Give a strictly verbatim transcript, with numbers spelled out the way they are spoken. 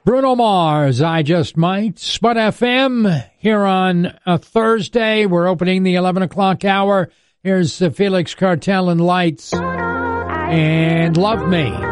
Bruno Mars, I Just Might. Spud F M here on a Thursday. We're opening the eleven o'clock hour. Here's uh, Felix Cartel and Lights and Love Me.